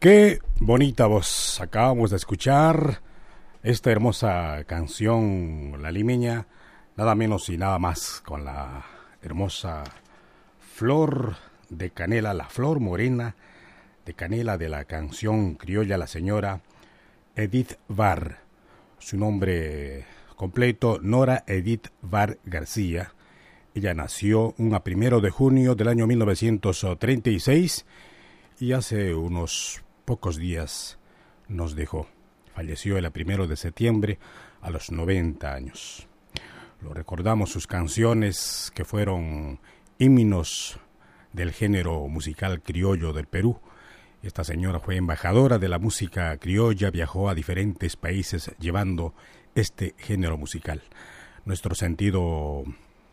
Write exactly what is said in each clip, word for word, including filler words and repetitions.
Qué bonita voz. Acabamos de escuchar esta hermosa canción, La Limeña, nada menos y nada más con la hermosa flor de canela, la flor morena de canela de la canción criolla, la señora Edith Var. Su nombre completo, Nora Edith Var García. Ella nació un primero de junio del año mil novecientos treinta y seis y hace unos pocos días nos dejó. Falleció el primero de septiembre a los noventa años. Lo recordamos, sus canciones que fueron himnos del género musical criollo del Perú. Esta señora fue embajadora de la música criolla, viajó a diferentes países llevando este género musical. Nuestro sentido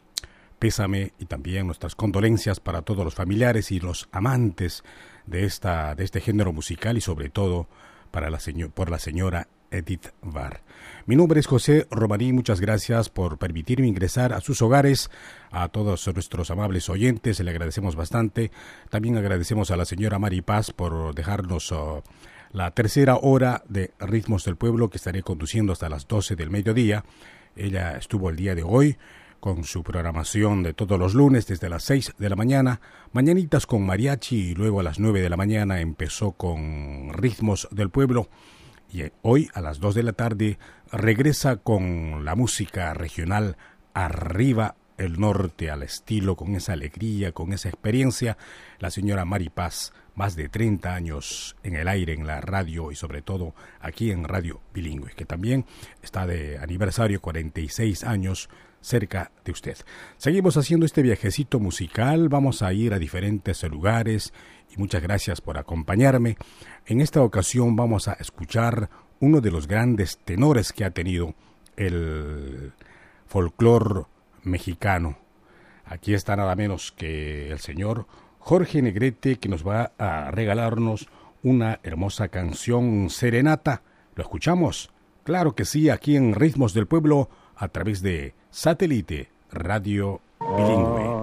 pésame y también nuestras condolencias para todos los familiares y los amantes de esta de este género musical y sobre todo para la señor, por la señora Edith Var. Mi nombre es José Romaní, muchas gracias por permitirme ingresar a sus hogares. A todos nuestros amables oyentes le agradecemos bastante. También agradecemos a la señora Mari Paz por dejarnos uh, la tercera hora de Ritmos del Pueblo, que estaré conduciendo hasta las doce del mediodía. Ella estuvo el día de hoy con su programación de todos los lunes desde las seis de la mañana, mañanitas con mariachi, y luego a las nueve de la mañana empezó con Ritmos del Pueblo, y hoy a las dos de la tarde regresa con la música regional Arriba el Norte, al estilo, con esa alegría, con esa experiencia, la señora Mari Paz, más de treinta años en el aire, en la radio y sobre todo aquí en Radio Bilingüe, que también está de aniversario, cuarenta y seis años cerca de usted. Seguimos haciendo este viajecito musical, vamos a ir a diferentes lugares y muchas gracias por acompañarme. En esta ocasión vamos a escuchar uno de los grandes tenores que ha tenido el folclore mexicano. Aquí está nada menos que el señor Jorge Negrete, que nos va a regalarnos una hermosa canción serenata. ¿Lo escuchamos? Claro que sí, aquí en Ritmos del Pueblo, a través de Satélite Radio Bilingüe.